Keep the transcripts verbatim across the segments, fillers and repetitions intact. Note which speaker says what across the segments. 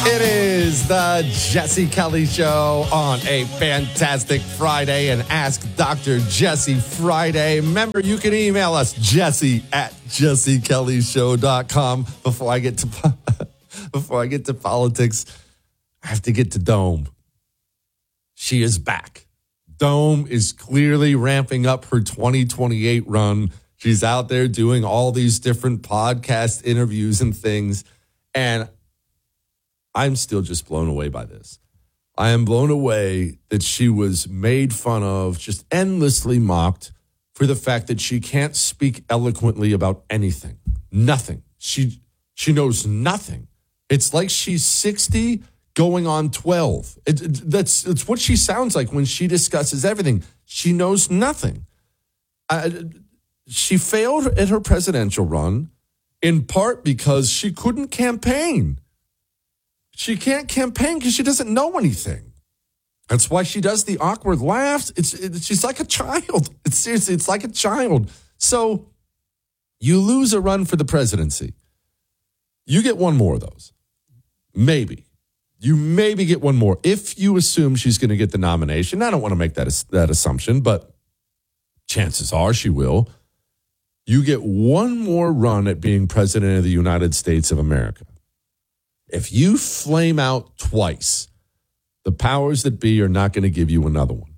Speaker 1: It is the Jesse Kelly Show on a fantastic Friday and Ask Doctor Jesse Friday. Remember, you can email us, Jesse at jesse kelly show dot com. Before I get to before I get to politics, I have to get to Dome. She is back. Dome is clearly ramping up her twenty twenty-eight run. She's out there doing all these different podcast interviews and things, and I'm still just blown away by this. I am blown away that she was made fun of, just endlessly mocked for the fact that she can't speak eloquently about anything. Nothing. She she knows nothing. It's like she's sixty going on twelve. It, it, that's it's what she sounds like when she discusses everything. She knows nothing. Uh, she failed at her presidential run in part because she couldn't campaign. She can't campaign because she doesn't know anything. That's why she does the awkward laughs. It's it, she's like a child. It's seriously, it's like a child. So you lose a run for the presidency. You get one more of those. Maybe. You maybe get one more if you assume she's going to get the nomination. I don't want to make that, that assumption, but chances are she will. You get one more run at being president of the United States of America. If you flame out twice, the powers that be are not going to give you another one.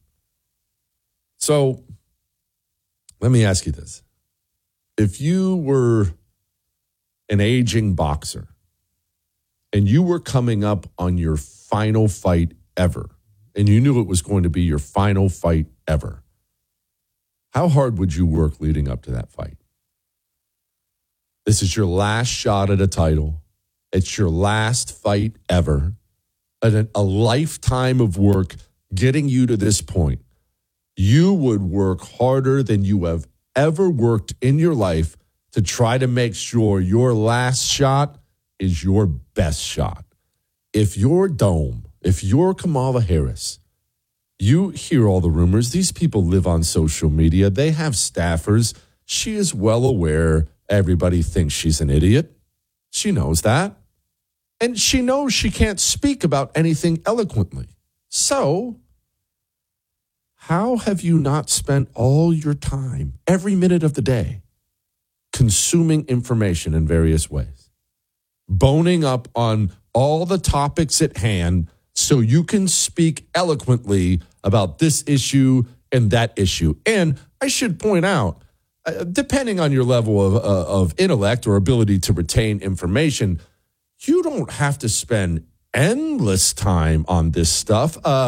Speaker 1: So let me ask you this. If you were an aging boxer and you were coming up on your final fight ever, and you knew it was going to be your final fight ever, how hard would you work leading up to that fight? This is your last shot at a title. It's your last fight ever, a, a lifetime of work getting you to this point. You would work harder than you have ever worked in your life to try to make sure your last shot is your best shot. If you're Dome, if you're Kamala Harris, you hear all the rumors. These people live on social media. They have staffers. She is well aware everybody thinks she's an idiot. She knows that. And she knows she can't speak about anything eloquently. So, how have you not spent all your time, every minute of the day, consuming information in various ways? Boning up on all the topics at hand so you can speak eloquently about this issue and that issue. And I should point out, uh, depending on your level of, uh, of intellect or ability to retain information, you don't have to spend endless time on this stuff. Uh,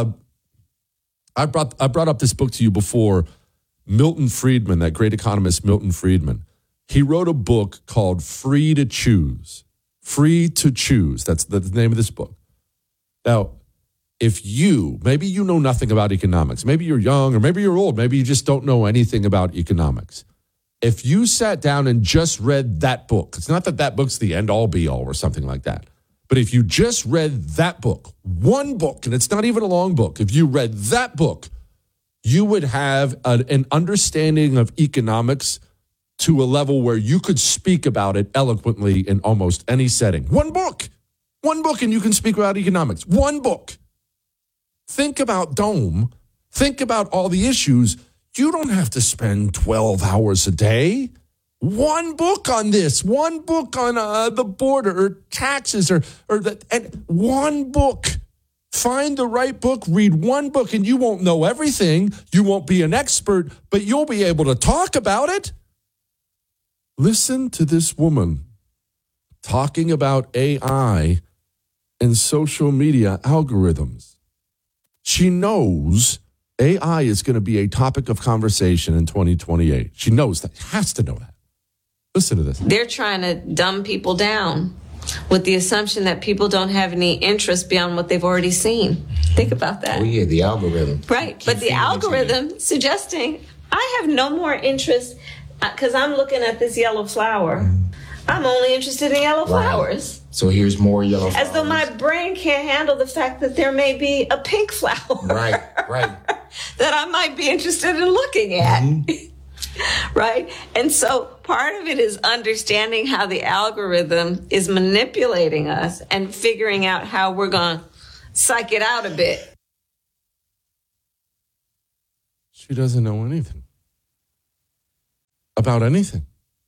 Speaker 1: I brought I brought up this book to you before. Milton Friedman, that great economist Milton Friedman, he wrote a book called Free to Choose. Free to Choose. That's the name of this book. Now, if you, maybe you know nothing about economics, maybe you're young or maybe you're old, maybe you just don't know anything about economics. If you sat down and just read that book, it's not that that book's the end-all be-all or something like that, but if you just read that book, one book, and it's not even a long book, if you read that book, you would have a, an understanding of economics to a level where you could speak about it eloquently in almost any setting. One book. One book and you can speak about economics. One book. Think about Dome. Think about all the issues. You don't have to spend twelve hours a day. One book on this, one book on uh, the border or taxes or, or the, and one book. Find the right book, read one book, and you won't know everything. You won't be an expert, but you'll be able to talk about it. Listen to this woman talking about A I and social media algorithms. She knows A I is going to be a topic of conversation in twenty twenty-eight. She knows that. Has to know that. Listen to this.
Speaker 2: They're trying to dumb people down with the assumption that people don't have any interest beyond what they've already seen. Think about that.
Speaker 3: Oh, yeah, the algorithm.
Speaker 2: Right. But the algorithm suggesting I have no more interest because I'm looking at this yellow flower. I'm only interested in yellow
Speaker 3: Right.
Speaker 2: flowers.
Speaker 3: So here's more yellow flowers.
Speaker 2: As though my brain can't handle the fact that there may be a pink flower.
Speaker 3: Right, right.
Speaker 2: that I might be interested in looking at.
Speaker 3: Mm-hmm.
Speaker 2: Right? And so part of it is understanding how the algorithm is manipulating us and figuring out how we're going to psych it out a bit.
Speaker 1: She doesn't know anything about anything.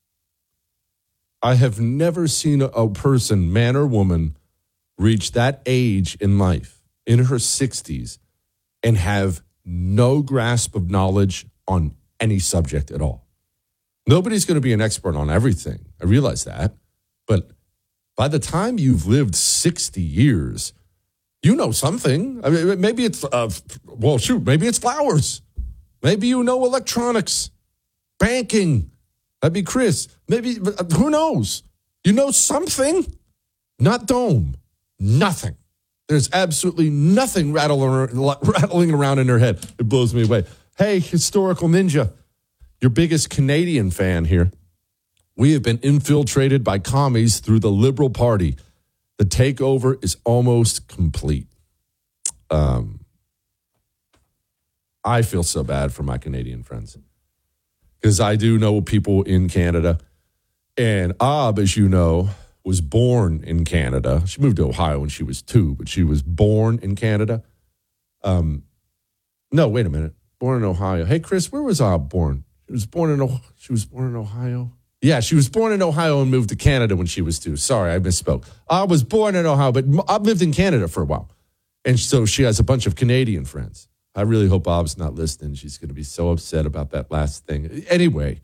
Speaker 1: I have never seen a, a person, man or woman, reach that age in life, in her sixties, and have no grasp of knowledge on any subject at all. Nobody's going to be an expert on everything. I realize that. But by the time you've lived sixty years, you know something. I mean, maybe it's, uh, well, shoot, maybe it's flowers. Maybe you know electronics, banking. That'd be Chris. Maybe, who knows? You know something? Not Dome. Nothing. There's absolutely nothing rattling, rattling around in her head. It blows me away. Hey, Historical Ninja, your biggest Canadian fan here. We have been infiltrated by commies through the Liberal Party. The takeover is almost complete. Um, I feel so bad for my Canadian friends because I do know people in Canada. And Ab, as you know, was born in Canada. She moved to Ohio when she was two, but she was born in Canada. Um, no, wait a minute. Born in Ohio. Hey, Chris, where was Ab born? She was born in she was born in Ohio. Yeah, she was born in Ohio and moved to Canada when she was two. Sorry, I misspoke. I was born in Ohio, but I've lived in Canada for a while. And so she has a bunch of Canadian friends. I really hope Bob's not listening. She's going to be so upset about that last thing. Anyway,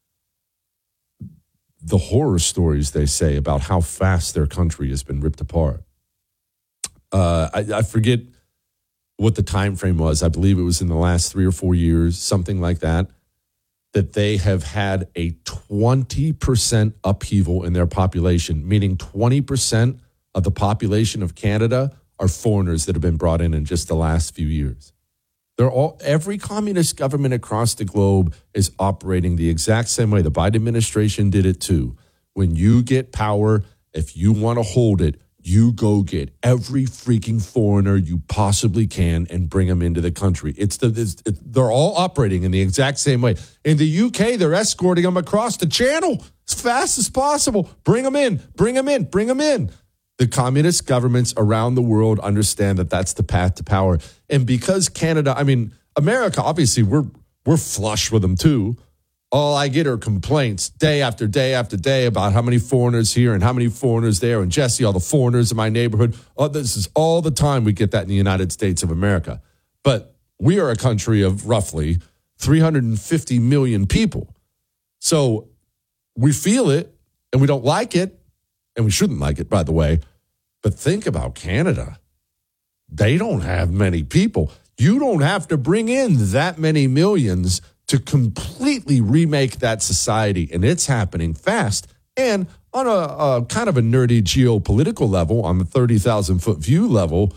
Speaker 1: the horror stories they say about how fast their country has been ripped apart. Uh, I, I forget what the time frame was. I believe it was in the last three or four years, something like that, that they have had a twenty percent upheaval in their population, meaning twenty percent of the population of Canada are foreigners that have been brought in in just the last few years. They're all, every communist government across the globe is operating the exact same way. The Biden administration did it too. When you get power, if you want to hold it, you go get every freaking foreigner you possibly can and bring them into the country. It's the it's, it, they're all operating in the exact same way. In the U K, they're escorting them across the channel as fast as possible. Bring them in, bring them in, bring them in. The communist governments around the world understand that that's the path to power. And because Canada, I mean, America, obviously, we're we're flush with them too. All I get are complaints day after day after day about how many foreigners here and how many foreigners there. And Jesse, all the foreigners in my neighborhood. Oh, this is all the time we get that in the United States of America. But we are a country of roughly three hundred fifty million people. So we feel it and we don't like it. And we shouldn't like it, by the way. But think about Canada. They don't have many people. You don't have to bring in that many millions to completely remake that society. And it's happening fast. And on a, a kind of a nerdy geopolitical level, on the thirty thousand foot view level,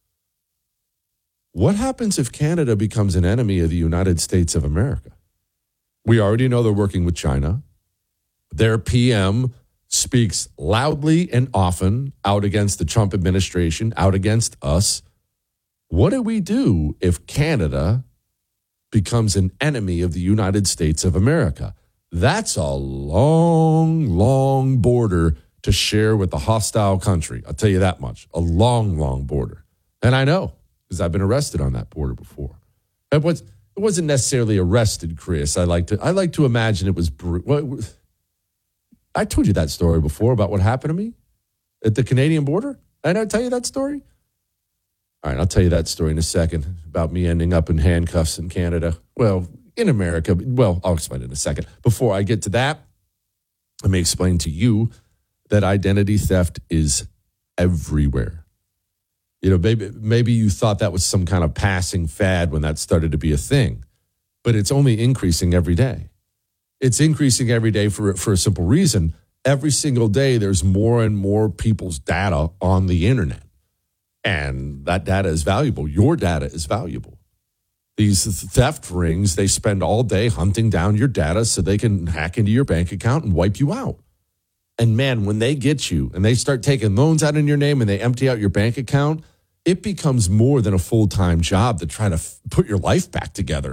Speaker 1: what happens if Canada becomes an enemy of the United States of America? We already know they're working with China. Their P M speaks loudly and often out against the Trump administration, out against us. What do we do if Canada becomes an enemy of the United States of America? That's a long, long border to share with a hostile country. I'll tell you that much. A long, long border. And I know, because I've been arrested on that border before. It, was, it wasn't necessarily arrested, Chris. I like to I like to imagine it was... What, I told you that story before about what happened to me at the Canadian border. Did I tell you that story? All right, I'll tell you that story in a second about me ending up in handcuffs in Canada. Well, in America. Well, I'll explain it in a second. Before I get to that, let me explain to you that identity theft is everywhere. You know, maybe, maybe you thought that was some kind of passing fad when that started to be a thing, but it's only increasing every day. It's increasing every day for, for a simple reason. Every single day, there's more and more people's data on the internet. And that data is valuable. Your data is valuable. These theft rings, they spend all day hunting down your data so they can hack into your bank account and wipe you out. And man, when they get you and they start taking loans out in your name and they empty out your bank account, it becomes more than a full-time job to try to f- put your life back together. You're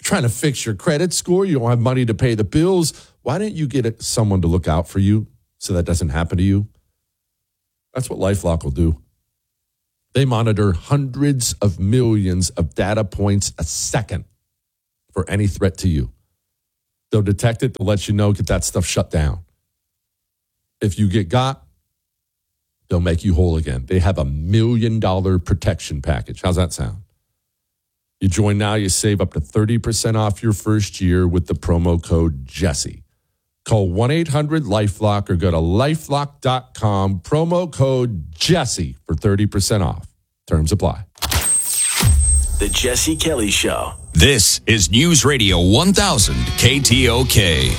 Speaker 1: trying to fix your credit score. You don't have money to pay the bills. Why don't you get someone to look out for you so that doesn't happen to you? That's what LifeLock will do. They monitor hundreds of millions of data points a second for any threat to you. They'll detect it. They'll let you know, get that stuff shut down. If you get got, they'll make you whole again. They have a million dollar protection package. How's that sound? You join now, you save up to thirty percent off your first year with the promo code Jesse. Call one eight hundred LifeLock or go to lifelock dot com, promo code Jesse for thirty percent off. Terms apply.
Speaker 4: The Jesse Kelly Show.
Speaker 5: This is News Radio one thousand K T O K.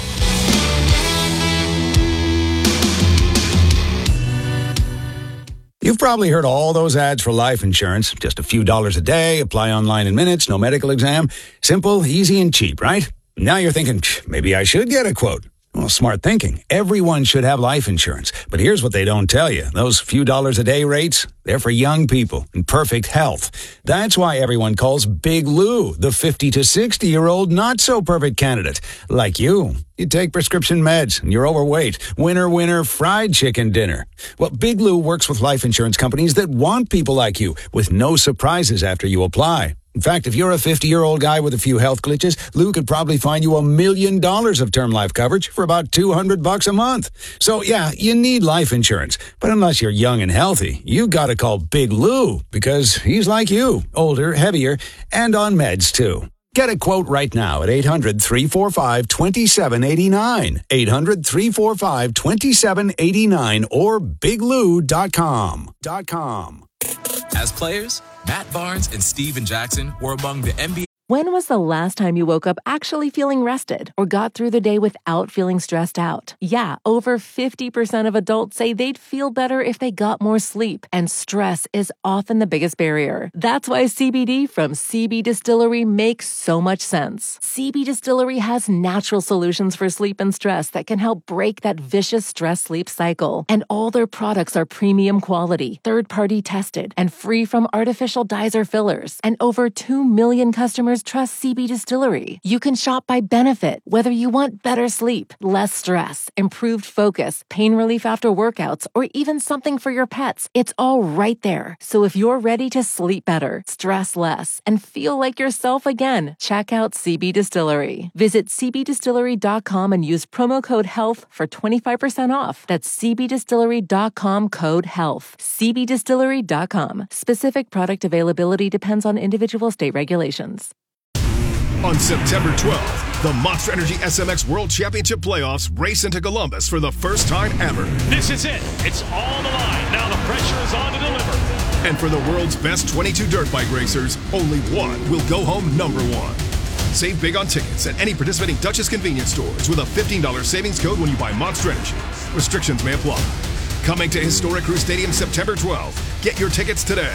Speaker 6: You've probably heard all those ads for life insurance. Just a few dollars a day, apply online in minutes, no medical exam. Simple, easy, and cheap, right? Now you're thinking, maybe I should get a quote. Well, smart thinking. Everyone should have life insurance. But here's what they don't tell you. Those few dollars a day rates, they're for young people in perfect health. That's why everyone calls Big Lou the fifty to sixty-year-old not-so-perfect candidate. Like you. You take prescription meds and you're overweight. Winner, winner, fried chicken dinner. Well, Big Lou works with life insurance companies that want people like you with no surprises after you apply. In fact, if you're a fifty-year-old guy with a few health glitches, Lou could probably find you a million dollars of term life coverage for about two hundred bucks a month. So, yeah, you need life insurance. But unless you're young and healthy, you gotta call Big Lou because he's like you, older, heavier, and on meds, too. Get a quote right now at eight hundred, three four five, two seven eight nine, eight hundred, three four five, two seven eight nine, or big lou dot com. Dot com.
Speaker 7: As players, Matt Barnes and Steven Jackson were among the N B A.
Speaker 8: When was the last time you woke up actually feeling rested or got through the day without feeling stressed out? Yeah, over fifty percent of adults say they'd feel better if they got more sleep, and stress is often the biggest barrier. That's why C B D from C B Distillery makes so much sense. C B Distillery has natural solutions for sleep and stress that can help break that vicious stress-sleep cycle. And all their products are premium quality, third-party tested, and free from artificial dyes or fillers. And over two million customers trust C B Distillery. You can shop by benefit, whether you want better sleep, less stress, improved focus, pain relief after workouts, or even something for your pets. It's all right there. So if you're ready to sleep better, stress less, and feel like yourself again, check out C B Distillery. Visit c b distillery dot com and use promo code HEALTH for twenty-five percent off. That's c b distillery dot com code HEALTH. c b distillery dot com. Specific product availability depends on individual state regulations.
Speaker 9: On September twelfth, the Monster Energy S M X World Championship Playoffs race into Columbus for the first time ever.
Speaker 10: This is it. It's all the line. Now the pressure is on to deliver.
Speaker 9: And for the world's best twenty-two dirt bike racers, only one will go home number one. Save big on tickets at any participating Dutchess convenience stores with a fifteen dollars savings code when you buy Monster Energy. Restrictions may apply. Coming to historic Crew Stadium September twelfth. Get your tickets today.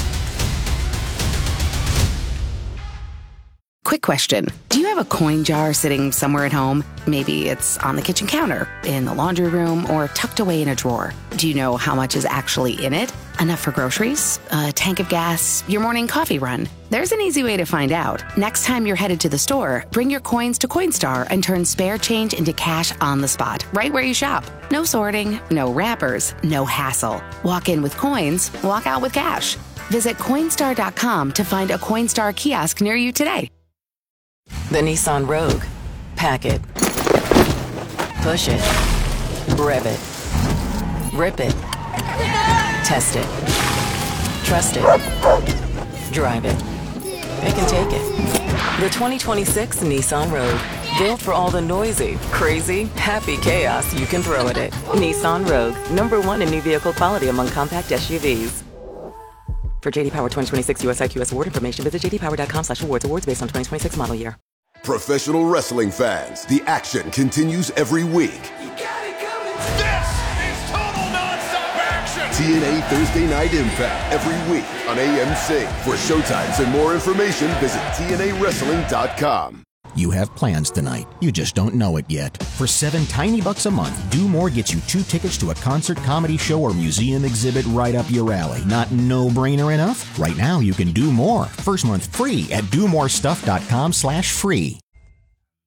Speaker 11: Quick question. Do you have a coin jar sitting somewhere at home? Maybe it's on the kitchen counter, in the laundry room, or tucked away in a drawer. Do you know how much is actually in it? Enough for groceries? A tank of gas? Your morning coffee run? There's an easy way to find out. Next time you're headed to the store, bring your coins to Coinstar and turn spare change into cash on the spot, right where you shop. No sorting, no wrappers, no hassle. Walk in with coins, walk out with cash. Visit Coinstar dot com to find a Coinstar kiosk near you today.
Speaker 12: The Nissan Rogue. Pack it. Push it. Rev it. Rip it. Test it. Trust it. Drive it. Pick and take it. The twenty twenty-six Nissan Rogue. Built for all the noisy, crazy, happy chaos you can throw at it. Nissan Rogue. Number one in new vehicle quality among compact S U Vs. For J D Power twenty twenty-six U S I Q S award information, visit j d power dot com slash awards. Awards based on twenty twenty-six model year.
Speaker 13: Professional wrestling fans, the action continues every week.
Speaker 10: You got it coming. This is total nonstop action.
Speaker 13: T N A Thursday Night Impact every week on A M C. For showtimes and more information, visit T N A wrestling dot com.
Speaker 14: You have plans tonight. You just don't know it yet. For seven tiny bucks a month, Do More gets you two tickets to a concert, comedy show, or museum exhibit right up your alley. Not no-brainer enough? Right now, you can do more. First month free at do more stuff dot com slash free.